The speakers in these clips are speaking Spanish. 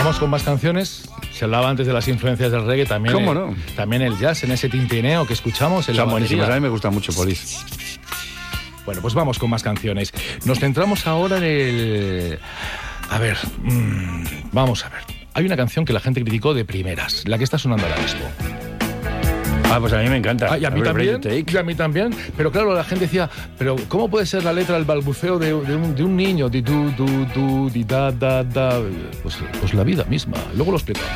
Vamos con más canciones. Se hablaba antes de las influencias del reggae, también. ¿Cómo no? También el jazz, en ese tintineo que escuchamos en la batería. Buenísimos, a mí me gusta mucho Police. Bueno, pues vamos con más canciones. Nos centramos ahora en el... A ver, vamos a ver. Hay una canción que la gente criticó de primeras, la que está sonando ahora mismo. Pues a mí me encanta. Y a mí también. Pero claro, la gente decía, pero ¿cómo puede ser la letra el balbuceo de un niño? Di du, di da, da. Pues la vida misma. Luego lo explicamos.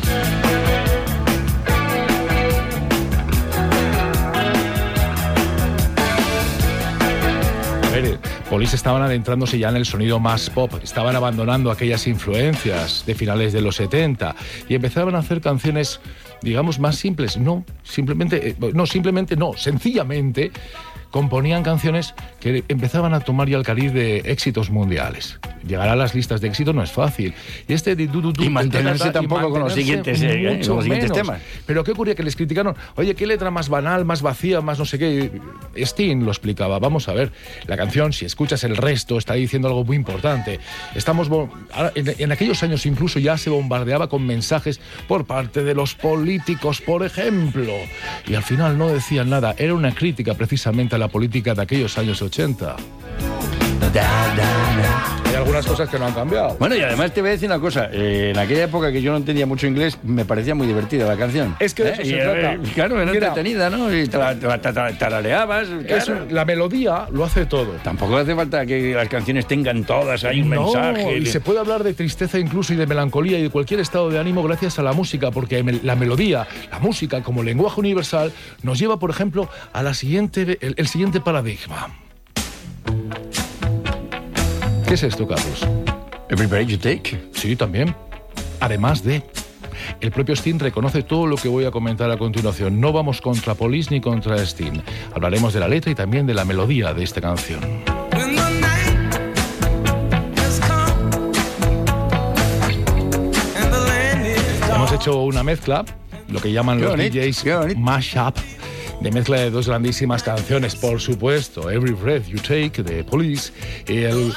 Police estaban adentrándose ya en el sonido más pop, estaban abandonando aquellas influencias de finales de los 70 y empezaban a hacer canciones, digamos, más simples. Sencillamente componían canciones que empezaban a tomar ya el cariz de éxitos mundiales. Llegar a las listas de éxito no es fácil. Y mantenerse tampoco con los siguientes temas. Pero ¿qué ocurría? Que les criticaron, oye, qué letra más banal, más vacía, más no sé qué. Sting lo explicaba. Vamos a ver, la canción, si escuchas el resto, está diciendo algo muy importante. En aquellos años incluso ya se bombardeaba con mensajes por parte de los políticos, por ejemplo. Y al final no decían nada. Era una crítica precisamente a la política de aquellos años 80. Hay algunas cosas que no han cambiado. Bueno, y además te voy a decir una cosa. En aquella época que yo no entendía mucho inglés, me parecía muy divertida la canción. Es que de eso se trata. Claro, era entretenida, ¿no? Y tarareabas. Claro. La melodía lo hace todo. Tampoco hace falta que las canciones tengan todas ahí un mensaje. Y se puede hablar de tristeza incluso y de melancolía y de cualquier estado de ánimo gracias a la música, porque la melodía, la música como lenguaje universal, nos lleva, por ejemplo, a el siguiente paradigma. ¿Qué es esto, Carlos? Every breath you take. Sí, también. Además de... El propio Sting reconoce todo lo que voy a comentar a continuación. No vamos contra Police ni contra Sting. Hablaremos de la letra y también de la melodía de esta canción. Hemos hecho una mezcla, lo que llaman los DJs mashup, de mezcla de dos grandísimas canciones, por supuesto, Every Breath You Take, de Police, y el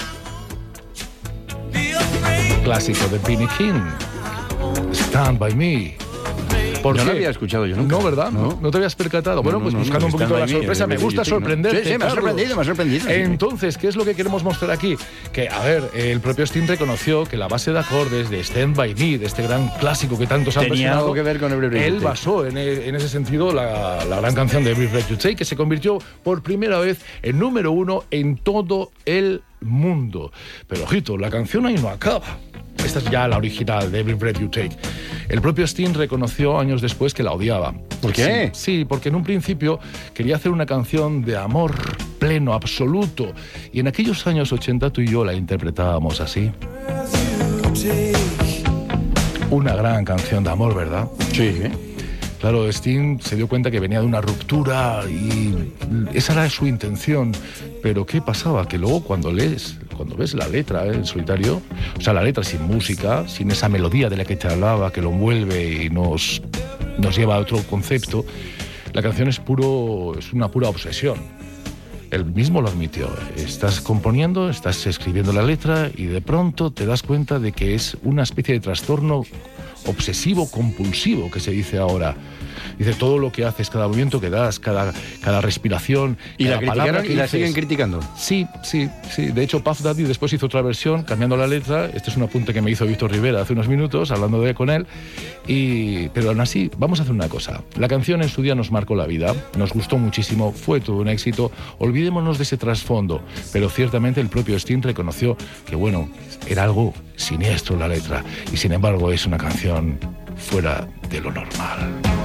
clásico de B.B. King, Stand By Me. ¿Por qué? No lo había escuchado yo nunca. No, ¿verdad? No te habías percatado. Bueno, pues buscando un poquito la sorpresa. Me gusta sorprenderte. Sí, me ha sorprendido. Entonces, ¿qué es lo que queremos mostrar aquí? Que, a ver, el propio Sting reconoció que la base de acordes de Stand By Me, de este gran clásico que tantos han tenía algo que ver con Every Breath You Take. Él basó en ese sentido la gran canción de Every Breath You Take, que se convirtió por primera vez en número 1 en todo el mundo. Pero, ojito, la canción ahí no acaba. Esta es ya la original de Every Breath You Take. El propio Sting reconoció años después que la odiaba. ¿Por qué? Sí, porque en un principio quería hacer una canción de amor pleno, absoluto. Y en aquellos años 80 tú y yo la interpretábamos así. Una gran canción de amor, ¿verdad? Sí. Claro, Sting se dio cuenta que venía de una ruptura y esa era su intención. Pero ¿qué pasaba? Que luego cuando ves la letra en solitario, o sea, la letra sin música, sin esa melodía de la que te hablaba, que lo envuelve y nos lleva a otro concepto, la canción es una pura obsesión. Él mismo lo admitió. Estás componiendo, estás escribiendo la letra y de pronto te das cuenta de que es una especie de trastorno obsesivo-compulsivo que se dice ahora. Dice, todo lo que haces, cada movimiento que das, cada respiración... ¿Y la criticaron y la siguen criticando? Sí. De hecho, Puff Daddy después hizo otra versión, cambiando la letra. Este es un apunte que me hizo Víctor Rivera hace unos minutos, hablando con él. Pero aún así, vamos a hacer una cosa. La canción en su día nos marcó la vida, nos gustó muchísimo, fue todo un éxito. Olvidémonos de ese trasfondo. Pero ciertamente el propio Sting reconoció que, bueno, era algo siniestro la letra. Y sin embargo es una canción fuera de lo normal.